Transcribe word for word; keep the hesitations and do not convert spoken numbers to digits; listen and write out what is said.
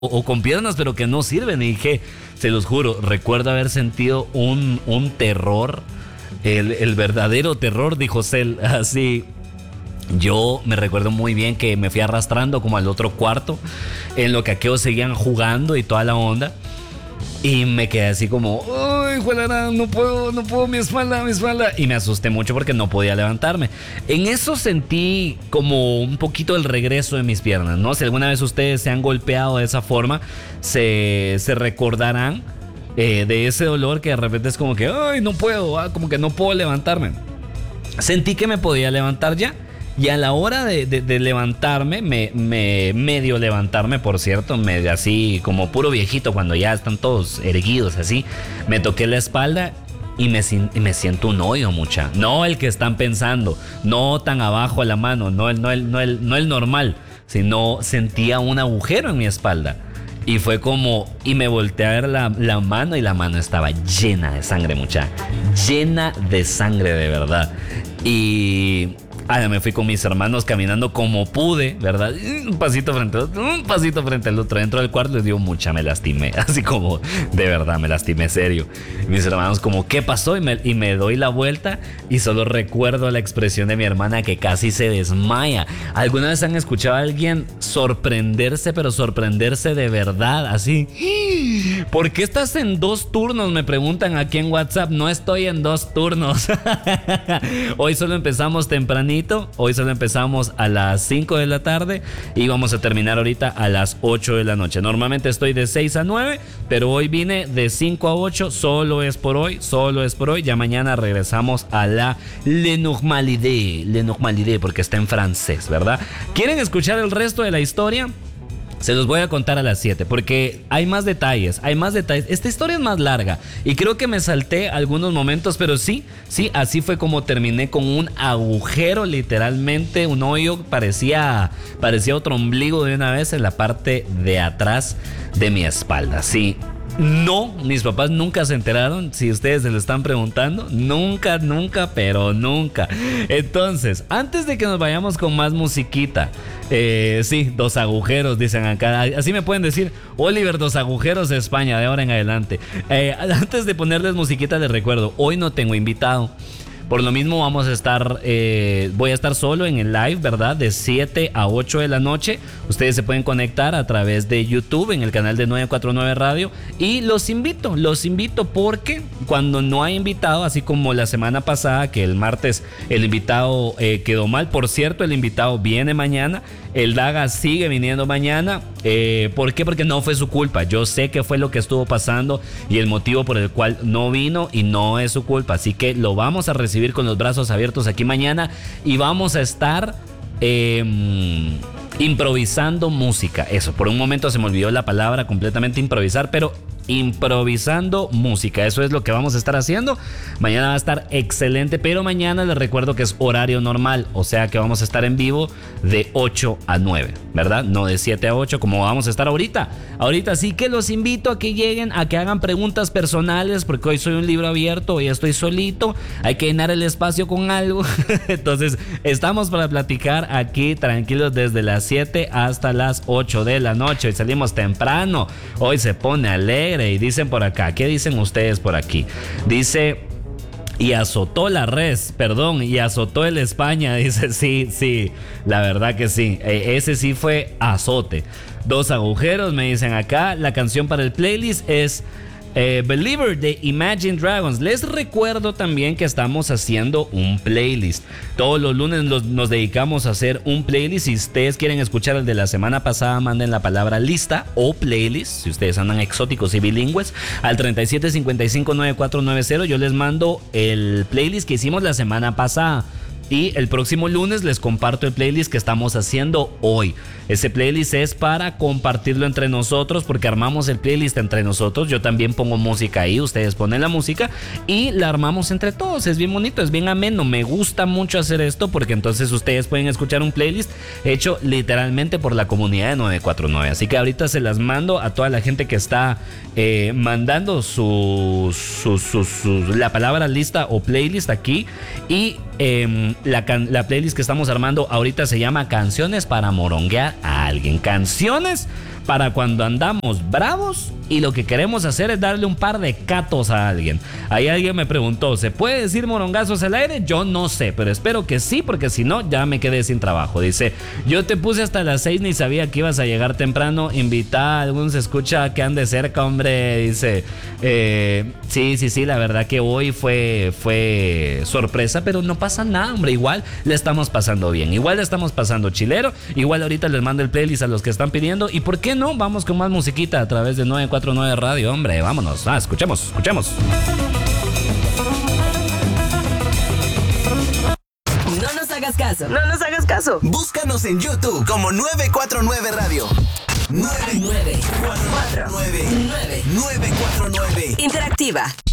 o con piernas, pero que no sirven. Y dije, se los juro, recuerdo haber sentido un, un terror, el, el verdadero terror, dijo Cel, así. Yo me recuerdo muy bien que me fui arrastrando como al otro cuarto, en lo que aquellos seguían jugando y toda la onda. Y me quedé así como, ¡ay, juelara, no puedo, no puedo, mi espalda, mi espalda! Y me asusté mucho porque no podía levantarme. En eso sentí como un poquito el regreso de mis piernas, ¿no? Si alguna vez ustedes se han golpeado de esa forma, se, se recordarán eh, de ese dolor que de repente es como que, ¡ay, no puedo! Ah, como que no puedo levantarme. Sentí que me podía levantar ya. Y a la hora de, de, de levantarme, me, me medio levantarme, por cierto, medio así como puro viejito cuando ya están todos erguidos así, me toqué la espalda y me, y me siento un hoyo, mucha. No el que están pensando, no tan abajo a la mano, no el, no el, no el, no el normal, sino sentía un agujero en mi espalda. Y fue como, y me volteé a ver la, la mano y la mano estaba llena de sangre, mucha. Llena de sangre, de verdad. Y... Ah, me fui con mis hermanos caminando como pude, ¿verdad? Un pasito frente al otro, un pasito frente al otro. Dentro del cuarto les dio mucha, me lastimé. Así como, de verdad, me lastimé serio. Mis hermanos como, ¿qué pasó? Y me, y me doy la vuelta y solo recuerdo la expresión de mi hermana que casi se desmaya. ¿Alguna vez han escuchado a alguien sorprenderse, pero sorprenderse de verdad? Así, ¿por qué estás en dos turnos? Me preguntan aquí en WhatsApp. No estoy en dos turnos. Hoy solo empezamos tempranito. Hoy solo empezamos a las cinco de la tarde y vamos a terminar ahorita a las ocho de la noche. Normalmente estoy de seis a nueve, pero hoy vine de cinco a ocho. Solo es por hoy, solo es por hoy. Ya mañana regresamos a la Le Normalité, Le Normalité, porque está en francés, ¿verdad? ¿Quieren escuchar el resto de la historia? Se los voy a contar a las siete porque hay más detalles, hay más detalles. Esta historia es más larga y creo que me salté algunos momentos, pero sí, sí, así fue como terminé con un agujero, literalmente, un hoyo, parecía, parecía otro ombligo de una vez en la parte de atrás de mi espalda, sí. No, mis papás nunca se enteraron, si ustedes se lo están preguntando, nunca, nunca, pero nunca. Entonces, antes de que nos vayamos con más musiquita, eh, sí, dos agujeros, dicen acá, así me pueden decir, Oliver, dos agujeros de España, de ahora en adelante. Eh, antes de ponerles musiquita les recuerdo, hoy no tengo invitado. Por lo mismo vamos a estar, eh, voy a estar solo en el live, ¿verdad? De siete a ocho de la noche. Ustedes se pueden conectar a través de YouTube en el canal de nueve cuatro nueve Radio. Y los invito, los invito porque cuando no hay invitado, así como la semana pasada, que el martes el invitado eh, quedó mal. Por cierto, el invitado viene mañana. El Daga sigue viniendo mañana. Eh, ¿Por qué? Porque no fue su culpa. Yo sé que fue lo que estuvo pasando y el motivo por el cual no vino y no es su culpa. Así que lo vamos a recibir con los brazos abiertos aquí mañana y vamos a estar eh, improvisando música. Eso, por un momento se me olvidó la palabra completamente improvisar, pero improvisando música, eso es lo que vamos a estar haciendo. Mañana va a estar excelente, pero mañana les recuerdo que es horario normal, o sea que vamos a estar en vivo de ocho a nueve, ¿verdad? No de siete a ocho como vamos a estar ahorita. Ahorita sí que los invito a que lleguen, a que hagan preguntas personales, porque hoy soy un libro abierto, hoy estoy solito, hay que llenar el espacio con algo. Entonces estamos para platicar aquí tranquilos desde las siete hasta las ocho de la noche. Hoy salimos temprano, hoy se pone alegre. Y dicen por acá, ¿qué dicen ustedes por aquí? Dice, y azotó la res, perdón, y azotó el España. Dice, sí, sí, la verdad que sí, e- ese sí fue azote. Dos agujeros, me dicen acá. La canción para el playlist es Eh, Believer de Imagine Dragons. Les recuerdo también que estamos haciendo un playlist. Todos los lunes los, nos dedicamos a hacer un playlist. Si ustedes quieren escuchar el de la semana pasada, manden la palabra lista o playlist. Si ustedes andan exóticos y bilingües, al treinta y siete cincuenta y cinco noventa y cuatro noventa. Yo les mando el playlist que hicimos la semana pasada. Y el próximo lunes les comparto el playlist que estamos haciendo hoy. Ese playlist es para compartirlo entre nosotros, porque armamos el playlist entre nosotros. Yo también pongo música ahí, ustedes ponen la música y la armamos entre todos. Es bien bonito, es bien ameno. Me gusta mucho hacer esto porque entonces ustedes pueden escuchar un playlist hecho literalmente por la comunidad de nueve cuatro nueve. Así que ahorita se las mando a toda la gente que está eh, mandando su, su, su, su, la palabra lista o playlist aquí. Y eh, la, can- la playlist que estamos armando ahorita se llama Canciones para moronguear a alguien. Canciones para cuando andamos bravos y lo que queremos hacer es darle un par de catos a alguien. Ahí alguien me preguntó, ¿se puede decir morongazos al aire? Yo no sé, pero espero que sí, porque si no, ya me quedé sin trabajo. Dice, yo te puse hasta las seis, ni sabía que ibas a llegar temprano. Invita a algún se escucha que ande cerca, hombre. Dice, eh, sí, sí, sí, la verdad que hoy fue, fue sorpresa, pero no pasa nada, hombre. Igual le estamos pasando bien, igual le estamos pasando chilero. Igual ahorita les mando el playlist a los que están pidiendo. ¿Y por qué no? Vamos con más musiquita a través de nueve cuatro nueve Radio, hombre. Vámonos, ah, escuchemos, escuchemos. No nos hagas caso. No nos hagas caso. Búscanos en YouTube como nueve cuatro nueve Radio. nueve nueve cuatro nueve nueve cuatro nueve. Interactiva.